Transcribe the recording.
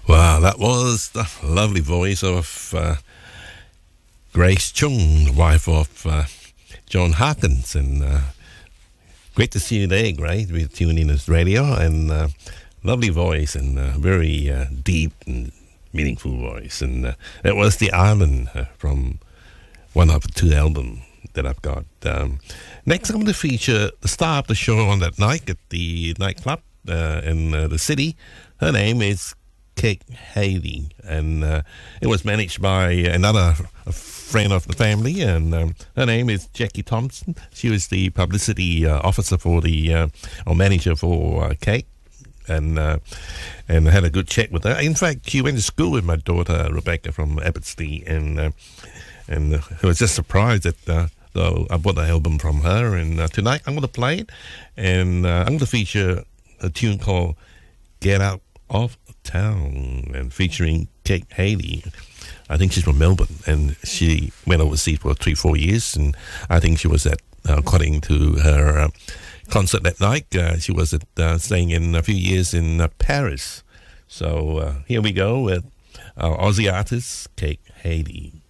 Wow, that was the lovely voice of Grace Chung, the wife of John Harkins. And great to see you there, Grace. We're tuning in this radio. And lovely voice and very deep and meaningful voice. And that was The Island from one of the two albums that I've got. Next, I'm going to feature the star of the show on that night at the nightclub in the city. Her name is Kate Haley, and it was managed by another friend of the family, and her name is Jackie Thompson. She was the publicity officer for the or manager for Kate, and I had a good chat with her. In fact, she went to school with my daughter Rebecca from Abbotsleigh, and I was just surprised that so I bought the album from her, and tonight I'm going to play it, and I'm going to feature a tune called Get Out of Town, and featuring Kate Haley. I think she's from Melbourne, and she went overseas for 3-4 years, and I think she was at, according to her concert that night, she was staying in a few years in Paris. So here we go with our Aussie artist, Kate Haley.